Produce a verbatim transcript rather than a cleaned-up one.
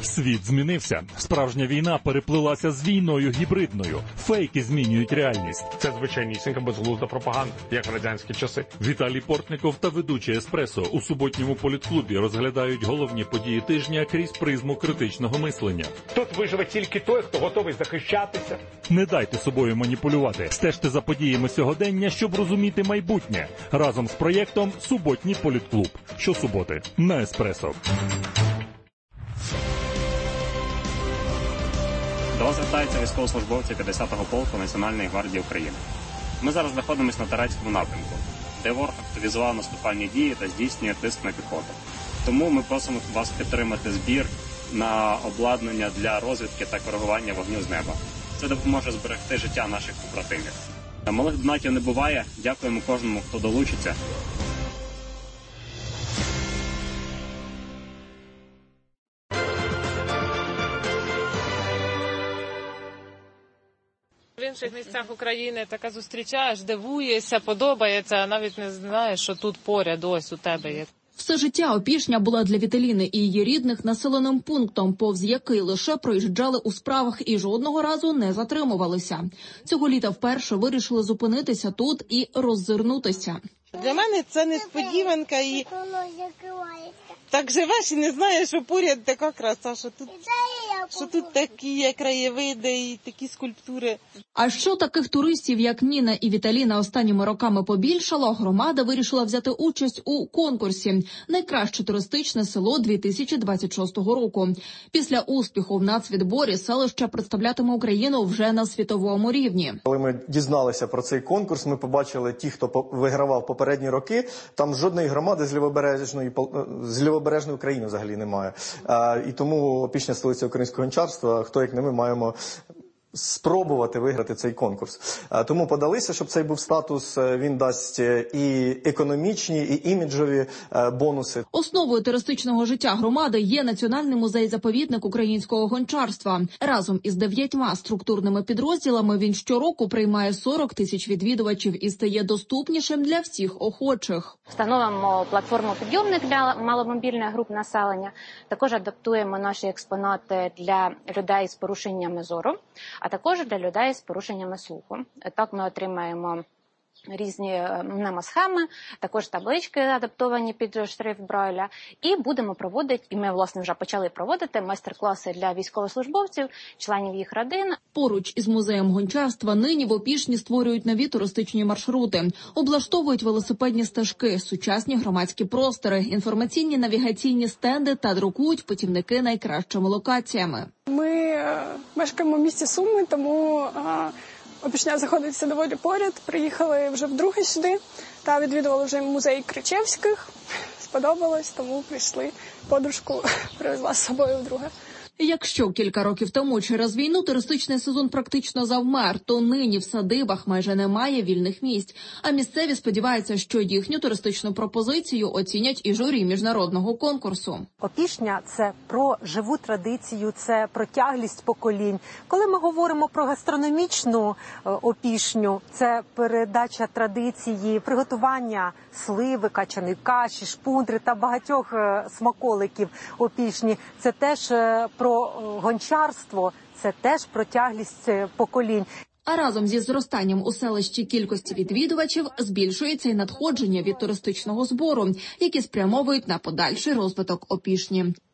Світ змінився. Справжня війна переплилася з війною гібридною. Фейки змінюють реальність. Це звичайнісінька безглузда пропаганда, як в радянські часи. Віталій Портников та ведучий «Еспресо» у суботньому політклубі розглядають головні події тижня крізь призму критичного мислення. Тут виживе тільки той, хто готовий захищатися. Не дайте собою маніпулювати. Стежте за подіями сьогодення, щоб розуміти майбутнє. Разом з проєктом «Суботній політклуб». Щосуботи на «Еспресо». До вас звертаються військовослужбовці п'ятдесятого полку Національної гвардії України. Ми зараз знаходимося на Тарецькому напрямку, де ворог активізував наступальні дії та здійснює тиск на піхоту. Тому ми просимо вас підтримати збір на обладнання для розвідки та коригування вогню з неба. Це допоможе зберегти життя наших побратимів. Малих донатів не буває. Дякуємо кожному, хто долучиться. В інших місцях України таке зустрічаєш, дивуєшся, подобається, а навіть не знаєш, що тут поряд ось у тебе є. Все життя Опішня була для Віталіни і її рідних населеним пунктом, повз який лише проїжджали у справах і жодного разу не затримувалися. Цього літа вперше вирішили зупинитися тут і роззирнутися. Для мене це несподіванка і так живеш і не знаєш, що поряд така краса, що тут, що тут такі є краєвиди і такі скульптури. А що таких туристів, як Ніна і Віталіна, останніми роками побільшало, громада вирішила взяти участь у конкурсі «Найкраще туристичне село дві тисячі двадцять шостого року». Після успіху в нацвідборі селище представлятиме Україну вже на світовому рівні. Коли ми дізналися про цей конкурс, ми побачили ті, хто вигравав попередні роки, там жодної громади з лівобережної, з лівобережної України взагалі немає. І тому Опішня, столиця українського гончарства, хто як не ми, маємо спробувати виграти цей конкурс. Тому подалися, щоб цей був статус, він дасть і економічні, і іміджові бонуси. Основою туристичного життя громади є Національний музей-заповідник українського гончарства. Разом із дев'ятьма структурними підрозділами він щороку приймає сорок тисяч відвідувачів і стає доступнішим для всіх охочих. Встановимо платформу-підйомник для маломобільних груп населення. Також адаптуємо наші експонати для людей з порушеннями зору, а також для людей з порушеннями слуху. Так ми отримаємо різні мнемосхеми, також таблички адаптовані під шрифт Брайля. І будемо проводити, і ми, власне, вже почали проводити майстер-класи для військовослужбовців, членів їх родин. Поруч із музеєм гончарства нині в Опішні створюють нові туристичні маршрути, облаштовують велосипедні стежки, сучасні громадські простори, інформаційні навігаційні стенди та друкують путівники найкращими локаціями. Ми е, мешкаємо в місті Суми, тому е, Опішня знаходиться доволі поряд. Приїхали вже вдруге сюди та відвідували вже музей Кричевських. Сподобалось, тому прийшли. Подружку привезла з собою вдруге. Якщо кілька років тому через війну туристичний сезон практично завмер, то нині в садибах майже немає вільних місць. А місцеві сподіваються, що їхню туристичну пропозицію оцінять і журі міжнародного конкурсу. Опішня – це про живу традицію, це про тяглість поколінь. Коли ми говоримо про гастрономічну Опішню, це передача традиції, приготування сливи, качаної каші, шпундри та багатьох смаколиків Опішні. Це теж про гончарство, це теж про тяглість поколінь. А разом зі зростанням у селищі кількості відвідувачів збільшується й надходження від туристичного збору, які спрямовують на подальший розвиток Опішні.